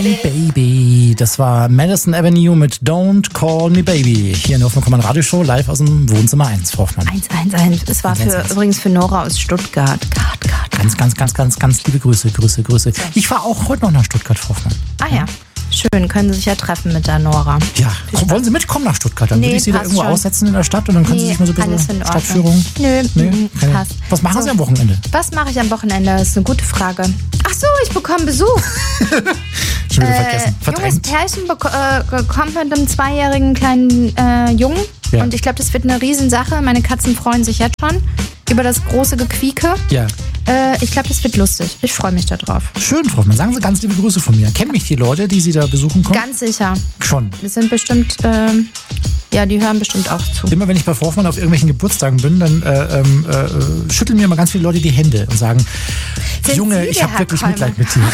Baby, das war Madison Avenue mit Don't Call Me Baby. Hier in der Hoffmann Radioshow, live aus dem Wohnzimmer 1, Frau Hoffmann. 111. Es war übrigens für Nora aus Stuttgart. Ganz liebe Grüße. Ich fahre auch heute noch nach Stuttgart, Frau Hoffmann. Ah ja. Schön, können Sie sich ja treffen mit der Nora. Ja, wollen Sie mitkommen nach Stuttgart? Dann würde ich Sie da irgendwo aussetzen in der Stadt und dann können Sie sich mal so ein bisschen Stadtführung. Nö, passt. Was machen Sie am Wochenende? Was mache ich am Wochenende? Das ist eine gute Frage. Ach so, ich bekomme Besuch. Schon wieder vergessen. Junges Pärchen kommt mit einem 2-jährigen kleinen Jungen. Ja. Und ich glaube, das wird eine Riesensache. Meine Katzen freuen sich jetzt schon über das große Gequieke. Ja. Ich glaube, das wird lustig. Ich freue mich da drauf. Schön, Frau Hoffmann. Sagen Sie ganz liebe Grüße von mir. Kennen mich die Leute, die Sie da besuchen kommen? Ganz sicher. Schon. Das sind bestimmt, die hören bestimmt auch zu. Immer wenn ich bei Frau Hoffmann auf irgendwelchen Geburtstagen bin, dann schütteln mir mal ganz viele Leute die Hände und sagen, Junge, ich habe wirklich Mitleid mit dir.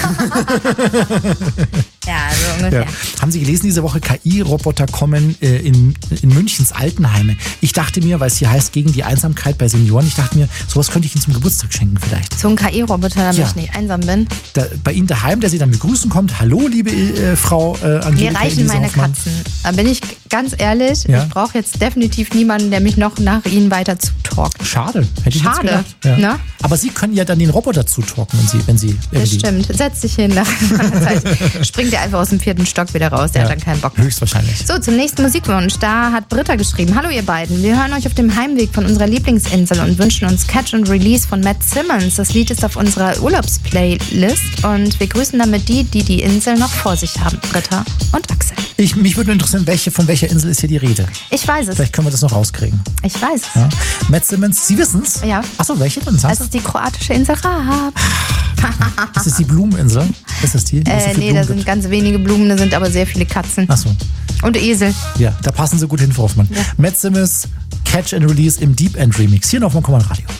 Ja, so ungefähr. Ja. Haben Sie gelesen, diese Woche KI-Roboter kommen in Münchens Altenheime. Ich dachte mir, weil es hier heißt, gegen die Einsamkeit bei Senioren, ich dachte mir, sowas könnte ich Ihnen zum Geburtstag schenken vielleicht. So ein KI-Roboter, damit ich nicht einsam bin. Bei Ihnen daheim, der Sie dann begrüßen kommt. Hallo, liebe Frau Angelika. Mir reichen meine Katzen. Da bin ich ganz ehrlich, ich brauche jetzt definitiv niemanden, der mich noch nach Ihnen weiter zutalkt. Schade, hätte ich jetzt gedacht. Ja. Ne? Aber Sie können ja dann den Roboter zutalken, wenn Sie das stimmt. Setz dich hin. Nach einer Zeit springt er einfach aus dem 4. Stock wieder raus. Der hat dann keinen Bock mehr. Höchstwahrscheinlich. So, zum nächsten Musikwunsch. Da hat Britta geschrieben. Hallo ihr beiden. Wir hören euch auf dem Heimweg von unserer Lieblingsinsel und wünschen uns Catch and Release von Matt Simmons. Das Lied ist auf unserer Urlaubsplaylist und wir grüßen damit die Insel noch vor sich haben. Britta und Axel. Mich würde interessieren, von welcher Insel ist hier die Rede? Ich weiß es. Vielleicht können wir das noch rauskriegen. Ich weiß es. Ja. Matt Simmons, Sie wissen es? Ja. Achso, welche denn? Das ist die kroatische Insel Raab. Ist das die Blumeninsel? Ist das die? Nee, da sind ganz wenige Blumen, da sind aber sehr viele Katzen. Achso. Und Esel. Ja, da passen Sie gut hin, Frau Hoffmann. Ja. Matt Simmons, Catch and Release im Deep End Remix. Hier noch mal Radio.